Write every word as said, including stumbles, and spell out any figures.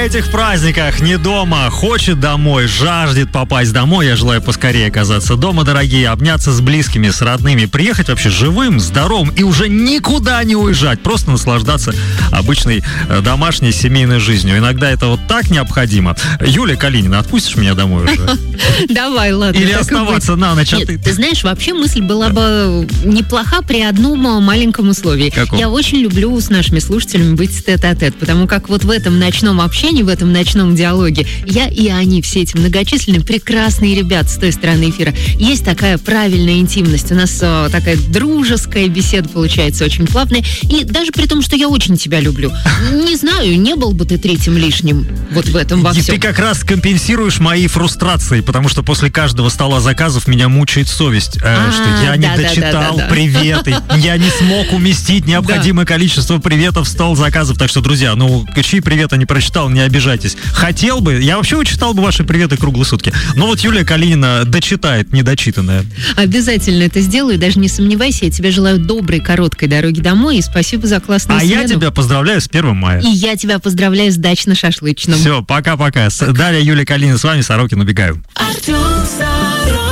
на этих праздниках не дома, хочет домой, жаждет попасть домой. Я желаю поскорее оказаться дома, дорогие, обняться с близкими, с родными, приехать вообще живым, здоровым и уже никуда не уезжать, просто наслаждаться обычной э, домашней семейной жизнью. Иногда это вот так необходимо. Юлия Калинина, отпустишь меня домой уже? Давай, ладно. Или оставаться на ночь? Нет, ты знаешь, вообще мысль была бы неплоха при одном маленьком условии. Каком? Я очень люблю с нашими слушателями быть тет-а-тет, потому как вот в этом ночном общении, в этом ночном диалоге я и они, все эти многочисленные прекрасные ребята с той стороны эфира, есть такая правильная интимность. У нас о, такая дружеская беседа получается, очень плавная. И даже при том, что я очень тебя люблю. Не знаю, не был бы ты третьим лишним вот в этом во И всем. ты как раз компенсируешь мои фрустрации, потому что после каждого стола заказов меня мучает совесть, э, А, что я не да, да, дочитал да, да, да. приветы, я не смог уместить необходимое количество приветов в стол заказов. Так что, друзья, ну, чьи приветы не прочитал, не обижайтесь. Хотел бы, я вообще читал бы ваши приветы круглые сутки. Но вот Юлия Калинина дочитает недочитанное. Обязательно это сделаю, даже не сомневайся. Я тебе желаю доброй, короткой дороги домой и спасибо за классную А смену. я тебя поздравляю с первым мая. И я тебя поздравляю с дачно-шашлычным. Все, пока-пока. Далее Юлия Калинина с вами, Сорокин, убегаю. Артем Сорокин.